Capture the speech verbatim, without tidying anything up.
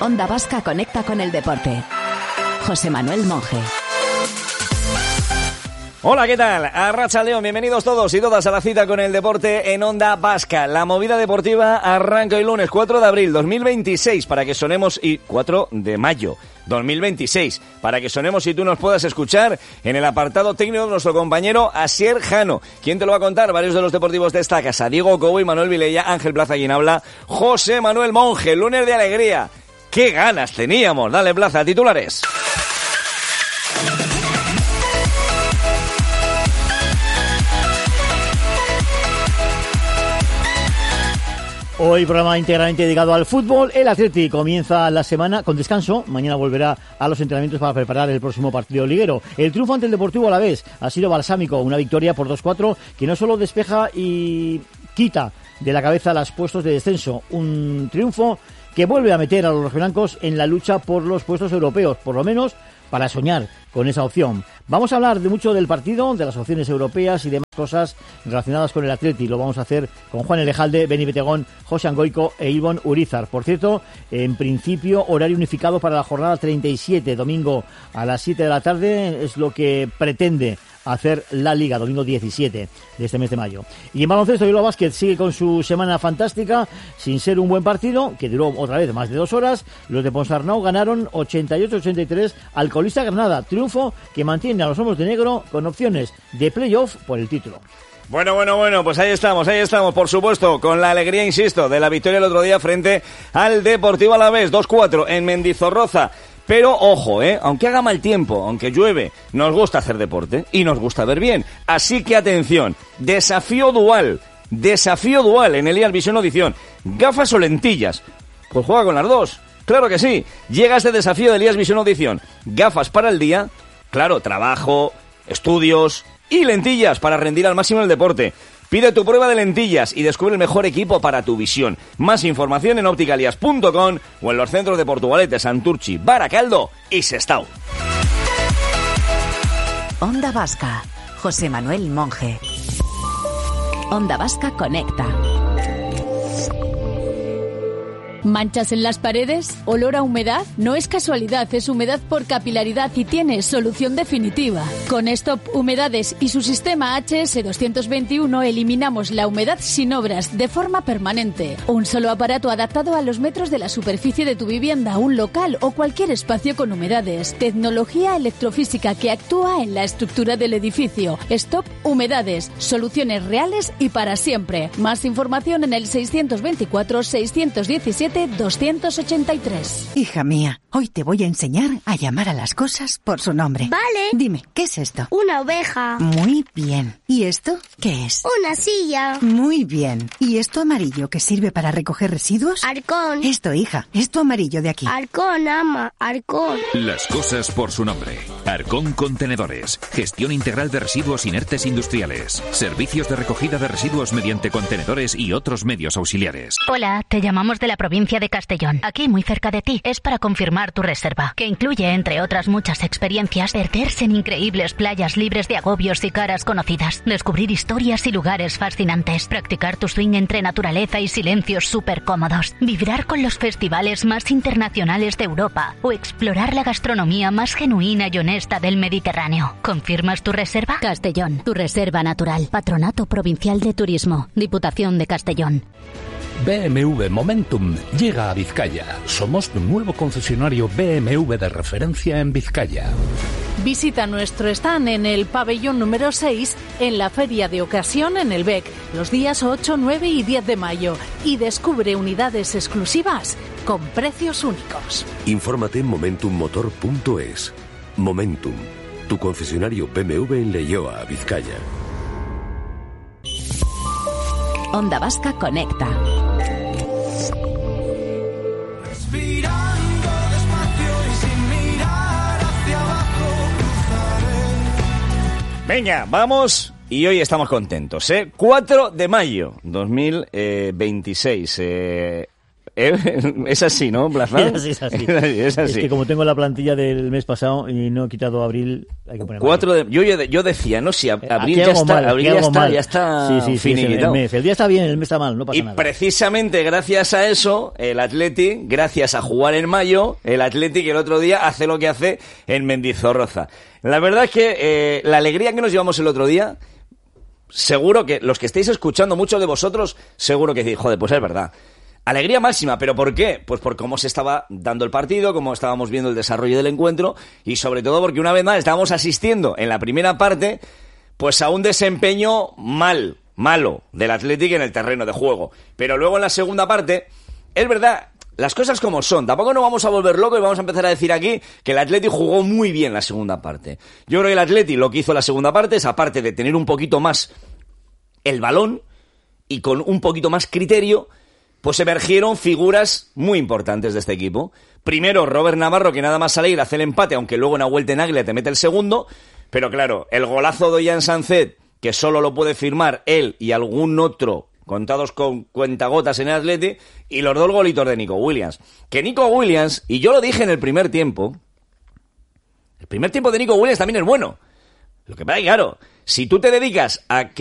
Onda Vasca conecta con el deporte. José Manuel Monje. Hola, ¿qué tal? Arratsaldeon, bienvenidos todos y todas a la cita con el deporte en Onda Vasca. La movida deportiva arranca el lunes cuatro de abril dos mil veintiséis para que sonemos y cuatro de mayo dos mil veintiséis para que sonemos y tú nos puedas escuchar en el apartado técnico de nuestro compañero Asier Jano. ¿Quién te lo va a contar? Varios de los deportivos de esta casa: Diego Cobo y Manuel Vilella, Ángel Plaza quien habla, José Manuel Monje. Lunes de alegría. ¡Qué ganas teníamos! Dale, Plaza, titulares. Hoy programa íntegramente dedicado al fútbol. El Atleti comienza la semana con descanso. Mañana volverá a los entrenamientos para preparar el próximo partido liguero. El triunfo ante el Deportivo Alavés ha sido balsámico. Una victoria por dos cuatro que no solo despeja y quita de la cabeza los puestos de descenso. Un triunfo que vuelve a meter a los rojiblancos en la lucha por los puestos europeos, por lo menos para soñar con esa opción. Vamos a hablar de mucho del partido, de las opciones europeas y demás cosas relacionadas con el Atleti. Lo vamos a hacer con Juan Elejalde, Beni Betegón, José Angoico e Ivonne Urizar. Por cierto, en principio, horario unificado para la jornada treinta y siete, domingo a las siete de la tarde, es lo que pretende hacer la Liga, domingo diecisiete de este mes de mayo. Y en baloncesto, Bilbao Basket sigue con su semana fantástica, sin ser un buen partido, que duró otra vez más de dos horas. Los de Ponsarnau ganaron ochenta y ocho a ochenta y tres al colista Granada, triunfo que mantiene a los hombres de negro con opciones de playoff por el título. Bueno, bueno, bueno, pues ahí estamos, ahí estamos, por supuesto, con la alegría, insisto, de la victoria el otro día frente al Deportivo Alavés, dos cuatro en Mendizorroza. Pero ojo, ¿eh? Aunque haga mal tiempo, aunque llueve, nos gusta hacer deporte y nos gusta ver bien. Así que atención, desafío dual, desafío dual en Elias Vision Audición. ¿Gafas o lentillas? Pues juega con las dos, claro que sí. Llega este desafío de Elias Vision Audición. Gafas para el día, claro, trabajo, estudios y lentillas para rendir al máximo en el deporte. Pide tu prueba de lentillas y descubre el mejor equipo para tu visión. Más información en opticalias punto com o en los centros de Portugalete, Santurchi, Baracaldo y Sestao. Onda Vasca, José Manuel Monje. Onda Vasca conecta. ¿Manchas en las paredes? ¿Olor a humedad? No es casualidad, es humedad por capilaridad y tiene solución definitiva. Con Stop Humedades y su sistema H S doscientos veintiuno eliminamos la humedad sin obras, de forma permanente. Un solo aparato adaptado a los metros de la superficie de tu vivienda, un local o cualquier espacio con humedades. Tecnología electrofísica que actúa en la estructura del edificio. Stop Humedades, soluciones reales y para siempre. Más información en el seiscientos veinticuatro seiscientos diecisiete doscientos ochenta y tres. Hija mía, hoy te voy a enseñar a llamar a las cosas por su nombre. Vale. Dime, ¿qué es esto? Una oveja. Muy bien. ¿Y esto qué es? Una silla. Muy bien. ¿Y esto amarillo que sirve para recoger residuos? Arcón. Esto, hija, esto amarillo de aquí. Arcón, ama, Arcón. Las cosas por su nombre. Arcón Contenedores. Gestión integral de residuos inertes industriales. Servicios de recogida de residuos mediante contenedores y otros medios auxiliares. Hola, te llamamos de la provincia de Castellón, aquí muy cerca de ti. Es para confirmar tu reserva, que incluye, entre otras muchas experiencias, perderse en increíbles playas libres de agobios y caras conocidas, descubrir historias y lugares fascinantes, practicar tu swing entre naturaleza y silencios súper cómodos, vibrar con los festivales más internacionales de Europa o explorar la gastronomía más genuina y honesta del Mediterráneo. ¿Confirmas tu reserva? Castellón, tu reserva natural. Patronato Provincial de Turismo, Diputación de Castellón. B M W Momentum llega a Vizcaya. Somos tu nuevo concesionario B M W de referencia en Vizcaya. Visita nuestro stand en el pabellón número seis en la Feria de Ocasión en el B E C los días ocho, nueve y diez de mayo y descubre unidades exclusivas con precios únicos. Infórmate en momentum motor punto es. Momentum, tu concesionario B M W en Leioa, Vizcaya. Onda Vasca conecta. Respirando despacio y sin mirar hacia abajo cruzaré. Venga, vamos. Y hoy estamos contentos, ¿eh? cuatro de mayo dos mil veintiséis. Eh, ¿Eh? Es así, ¿no, Blazán? Es, es así. Es así. Es que como tengo la plantilla del mes pasado y no he quitado abril, hay que poner Cuatro de, yo, yo decía, no, si ab- Eh, abril aquí ya algo está, mal, abril aquí ya algo está, mal. ya está Sí, sí, sí, finiquitado. el mes. El día está bien, el mes está mal, no pasa Y nada. precisamente gracias a eso, el Athletic, gracias a jugar en mayo, el Athletic el otro día hace lo que hace en Mendizorroza. La verdad es que eh, la alegría que nos llevamos el otro día, seguro que los que estáis escuchando, muchos de vosotros, seguro que decís, joder, pues es verdad. Alegría máxima, ¿pero por qué? Pues por cómo se estaba dando el partido, cómo estábamos viendo el desarrollo del encuentro y sobre todo porque una vez más estábamos asistiendo en la primera parte pues a un desempeño mal, malo del Athletic en el terreno de juego. Pero luego en la segunda parte, es verdad, las cosas como son. Tampoco nos vamos a volver locos y vamos a empezar a decir aquí que el Athletic jugó muy bien la segunda parte. Yo creo que el Athletic lo que hizo la segunda parte es, aparte de tener un poquito más el balón y con un poquito más criterio, pues emergieron figuras muy importantes de este equipo. Primero, Robert Navarro, que nada más salir hace el empate, aunque luego en la vuelta en Águila te mete el segundo. Pero claro, el golazo de Ollán Sancet, que solo lo puede firmar él y algún otro, contados con cuentagotas en el Atleti, y los dos golitos de Nico Williams. Que Nico Williams, y yo lo dije en el primer tiempo, el primer tiempo de Nico Williams también es bueno. Lo que pasa es que, claro, si tú te dedicas a que